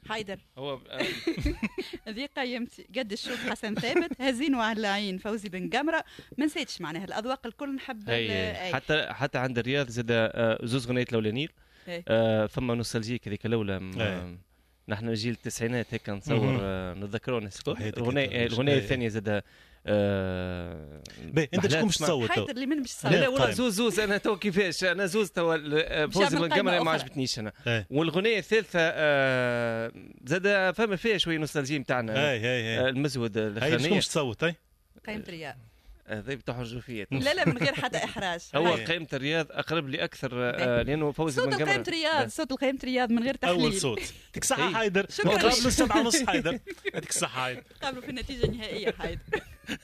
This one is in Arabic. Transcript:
حيدر هو ذي قيمتي قد الشوط حسن ثابت هزين وعلاعين فوزي بن قمرة ما نسيتش معناها الاذواق الكل نحب حتى عند الرياض زاد زوز غنيات الاولانيين فما نوستالجيك هذيك الاولى نحن جيل التسعينات هيك نتصور نتذكروا الغنية الثانيه زاد انت شكون مش تصوت حيدر اللي من مش تصوت لا ولا زوز انا تو كيفاش انا زوز تو فوزي بن قمرة ما عجبتنيش انا والغنية الثالثه زاد فما فيها شويه نوستالجي نتاعنا المزود الاخرانيه شكون مش تصوت قيمة الرياض هذي بتحرجوا فيا لا من غير حتى احراج هو قيمة الرياض اقرب لي اكثر لانه فوزي بن قمرة صوت قيمة الرياض من غير تحليل اول صوت يعطيك الصحه حيدر قبل 7:30 حيدر يعطيك الصحه حيدر قبلوا في النتيجه النهائيه حيدر